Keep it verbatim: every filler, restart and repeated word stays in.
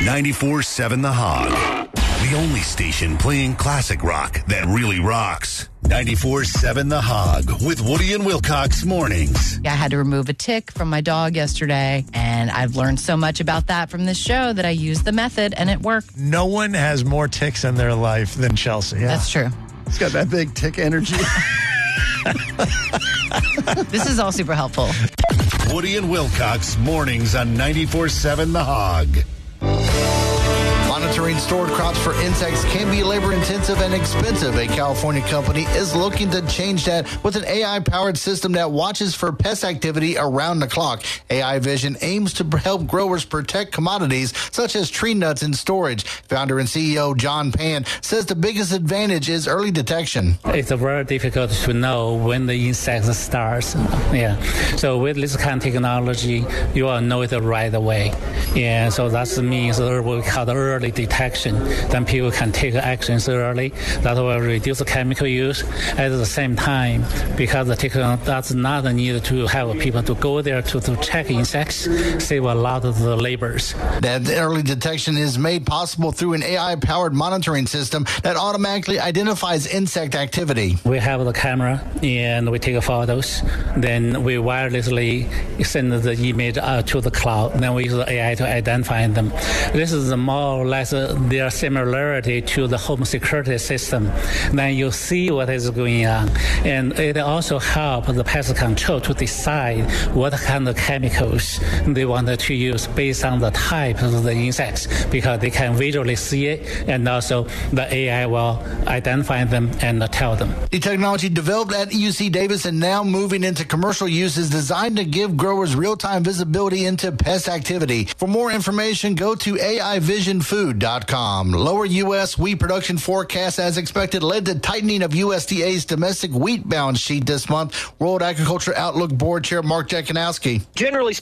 ninety-four seven The Hog. The only station playing classic rock that really rocks. ninety-four seven The Hog with Woody and Wilcox mornings. I had to remove a tick from my dog yesterday, and I've learned so much about that from this show that I used the method, and it worked. No one has more ticks in their life than Chelsea. Yeah. That's true. It's got that big tick energy. This is all super helpful. Woody and Wilcox mornings on ninety-four seven The Hog. Monitoring stored crops for insects can be labor-intensive and expensive. A California company is looking to change that with an A I-powered system that watches for pest activity around the clock. A I Vision aims to help growers protect commodities such as tree nuts in storage. Founder and C E O John Pan says the biggest advantage is early detection. It's very difficult to know when the insect starts. Yeah. So with this kind of technology, you will know it right away. Yeah. So that means we call the early detection. Then people can take actions early. That will reduce chemical use. At the same time, because the technology does not need to have people to go there to, to check insects, save a lot of the labors. That early detection is made possible through an A I-powered monitoring system that automatically identifies insect activity. We have the camera and we take photos. Then we wirelessly send the image uh, to the cloud. Then we use the A I to identify them. This is more or less uh, their similarity to the home security system. Then you see what is going on. And it also helps the pest control to decide what kind of chemicals they want to use based on the type of the insects, because they can visually see it, and also the A I will identify them and tell them. The technology developed at U C Davis and now moving into commercial use is designed to give growers real-time visibility into pest activity. For more information, go to A I vision food dot com. Lower U S wheat production forecast as expected led to tightening of U S D A's domestic wheat balance sheet this month. World Agriculture Outlook Board Chair Mark Jekanowski. Generally